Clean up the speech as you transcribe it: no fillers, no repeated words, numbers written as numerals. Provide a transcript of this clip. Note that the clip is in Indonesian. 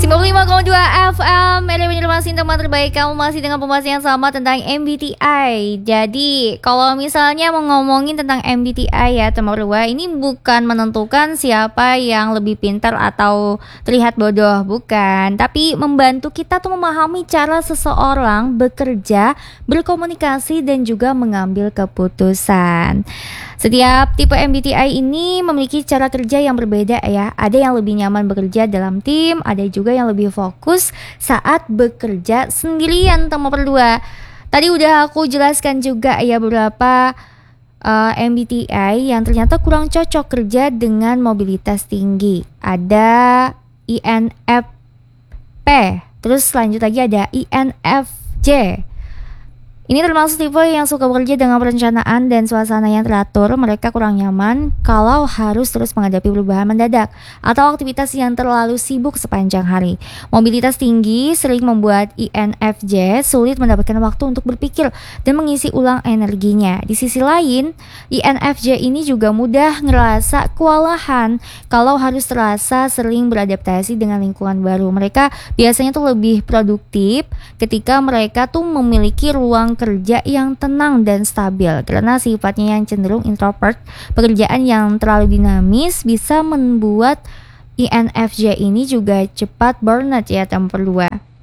95,2 FM, Elemen Masih teman terbaik. Kamu masih dengan pembahasan yang sama tentang MBTI. Jadi kalau misalnya mau ngomongin tentang MBTI ya teman berdua, ini bukan menentukan siapa yang lebih pintar atau terlihat bodoh, bukan. Tapi membantu kita tuh memahami cara seseorang bekerja, berkomunikasi dan juga mengambil keputusan. Setiap tipe MBTI ini memiliki cara kerja yang berbeda ya. Ada yang lebih nyaman bekerja dalam tim, ada juga yang lebih fokus saat bekerja sendirian teman berdua. Tadi udah aku jelaskan juga ya beberapa MBTI yang ternyata kurang cocok kerja dengan mobilitas tinggi. Ada INFP, terus lanjut lagi ada INFJ. Ini termasuk tipe yang suka bekerja dengan perencanaan dan suasana yang teratur. Mereka kurang nyaman kalau harus terus menghadapi perubahan mendadak atau aktivitas yang terlalu sibuk sepanjang hari. Mobilitas tinggi sering membuat INFJ sulit mendapatkan waktu untuk berpikir dan mengisi ulang energinya. Di sisi lain, INFJ ini juga mudah ngerasa kewalahan kalau harus terasa sering beradaptasi dengan lingkungan baru. Mereka biasanya tuh lebih produktif ketika mereka tuh memiliki ruang kerja yang tenang dan stabil. Karena sifatnya yang cenderung introvert, pekerjaan yang terlalu dinamis bisa membuat INFJ ini juga cepat burnout ya teman berdua.